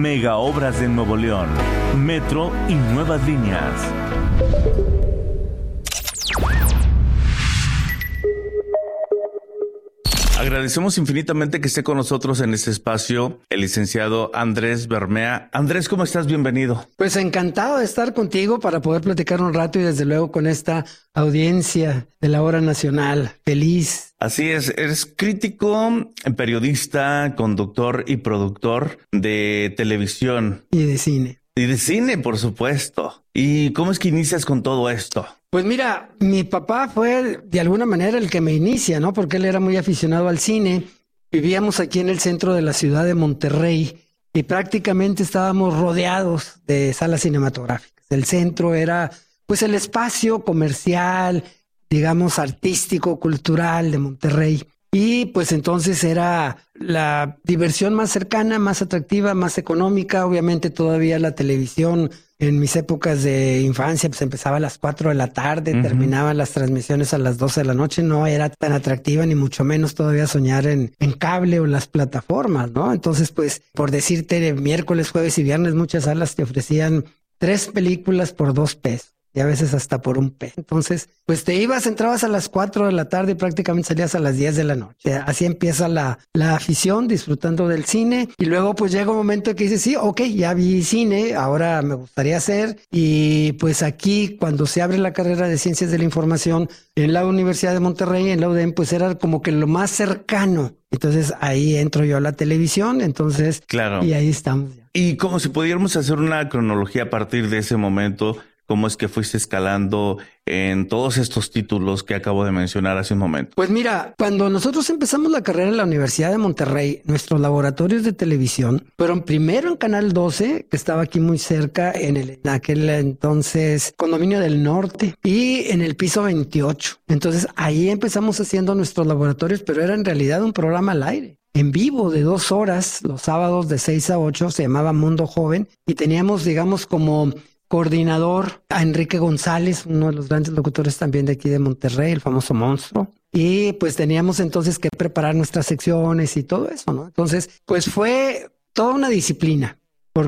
Mega obras de Nuevo León, metro y nuevas líneas. Agradecemos infinitamente que esté con nosotros en este espacio el licenciado Andrés Bermea. Andrés, ¿cómo estás? Bienvenido. Pues encantado de estar contigo para poder platicar un rato y desde luego con esta audiencia de la hora nacional. Feliz. Así es, eres crítico, periodista, conductor y productor de televisión. Y de cine. Y de cine, por supuesto. ¿Y cómo es que inicias con todo esto? Pues mira, mi papá fue de alguna manera el que me inicia, ¿no? Porque él era muy aficionado al cine. Vivíamos aquí en el centro de la ciudad de Monterrey y prácticamente estábamos rodeados de salas cinematográficas. El centro era pues el espacio comercial, digamos artístico, cultural de Monterrey. Y pues entonces era la diversión más cercana, más atractiva, más económica. Obviamente todavía la televisión en mis épocas de infancia pues empezaba a las 4 de la tarde, terminaban las transmisiones a las 12 de la noche. No era tan atractiva ni mucho menos todavía soñar en cable o las plataformas, ¿no? Entonces pues por decirte miércoles, jueves y viernes muchas salas te ofrecían 3 películas por 2 pesos. Y a veces hasta por un peso. Entonces, pues te ibas, entrabas a las 4 de la tarde y prácticamente salías a las 10 de la noche. Así empieza la afición, disfrutando del cine. Y luego pues llega un momento que dices, sí, ok, ya vi cine, ahora me gustaría hacer. Y pues aquí, cuando se abre la carrera de Ciencias de la Información en la Universidad de Monterrey, en la UDEM, pues era como que lo más cercano. Entonces ahí entro yo a la televisión, entonces, claro. Y ahí estamos ya. Y como si pudiéramos hacer una cronología a partir de ese momento, ¿cómo es que fuiste escalando en todos estos títulos que acabo de mencionar hace un momento? Pues mira, cuando nosotros empezamos la carrera en la Universidad de Monterrey, nuestros laboratorios de televisión fueron primero en Canal 12, que estaba aquí muy cerca, en aquel entonces Condominio del Norte, y en el piso 28. Entonces ahí empezamos haciendo nuestros laboratorios, pero era en realidad un programa al aire. En vivo de 2 horas, los sábados de 6 a 8, se llamaba Mundo Joven, y teníamos, digamos, como coordinador a Enrique González, uno de los grandes locutores también de aquí de Monterrey, el famoso monstruo. Y pues teníamos entonces que preparar nuestras secciones y todo eso, ¿no? Entonces, pues fue toda una disciplina,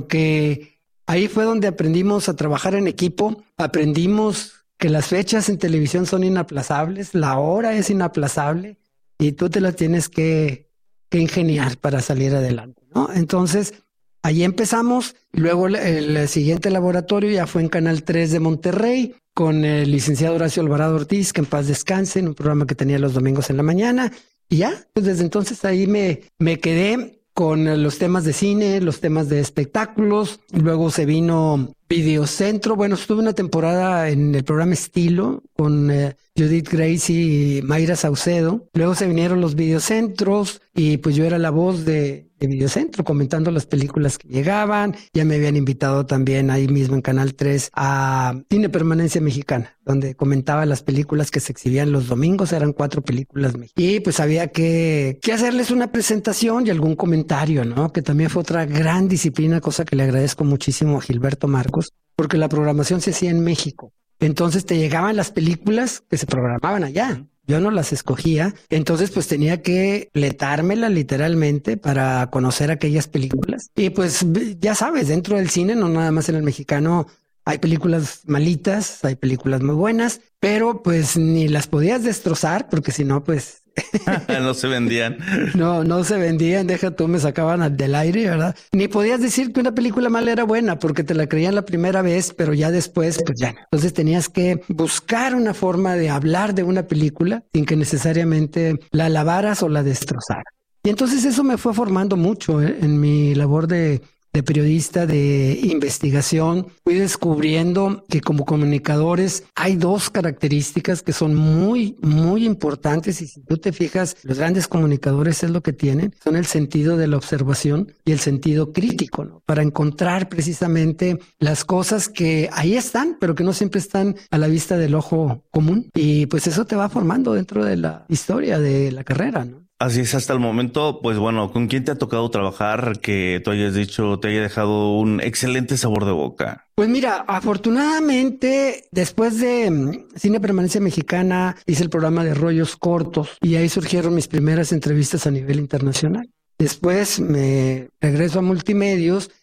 porque ahí fue donde aprendimos a trabajar en equipo, aprendimos que las fechas en televisión son inaplazables, la hora es inaplazable y tú te la tienes que ingeniar para salir adelante, ¿no? Entonces, ahí empezamos, luego el siguiente laboratorio ya fue en Canal 3 de Monterrey con el licenciado Horacio Alvarado Ortiz, que en paz descanse, en un programa que tenía los domingos en la mañana. Y ya, pues desde entonces ahí me quedé con los temas de cine, los temas de espectáculos. Luego se vino Videocentro. Bueno, estuve una temporada en el programa Estilo con Judith Grace y Mayra Saucedo. Luego se vinieron los videocentros y pues yo era la voz de Videocentro comentando las películas que llegaban. Ya me habían invitado también ahí mismo en Canal 3 a Cine Permanencia Mexicana, donde comentaba las películas que se exhibían los domingos. Eran 4 películas mexicanas. Y pues había que hacerles una presentación y algún comentario, ¿no? Que también fue otra gran disciplina, cosa que le agradezco muchísimo a Gilberto Marcos, porque la programación se hacía en México. Entonces te llegaban las películas que se programaban allá. Yo no las escogía. Entonces pues tenía que letármela literalmente para conocer aquellas películas. Y pues ya sabes, dentro del cine, no nada más en el mexicano, hay películas malitas, hay películas muy buenas, pero pues ni las podías destrozar porque si no pues... No se vendían. No se vendían, deja tú, me sacaban del aire, ¿verdad? Ni podías decir que una película mala era buena porque te la creían la primera vez, pero ya después, pues ya no. Entonces tenías que buscar una forma de hablar de una película sin que necesariamente la alabaras o la destrozaras. Y entonces eso me fue formando mucho en mi labor de periodista de investigación. Fui descubriendo que como comunicadores hay 2 características que son muy, muy importantes y si tú te fijas, los grandes comunicadores es lo que tienen, son el sentido de la observación y el sentido crítico, ¿no? Para encontrar precisamente las cosas que ahí están, pero que no siempre están a la vista del ojo común. Y pues eso te va formando dentro de la historia de la carrera, ¿no? Así es, hasta el momento, pues bueno, ¿con quién te ha tocado trabajar que tú hayas dicho, te haya dejado un excelente sabor de boca? Pues mira, afortunadamente, después de Cine Permanencia Mexicana, hice el programa de Rollos Cortos y ahí surgieron mis primeras entrevistas a nivel internacional. Después me regreso a Multimedios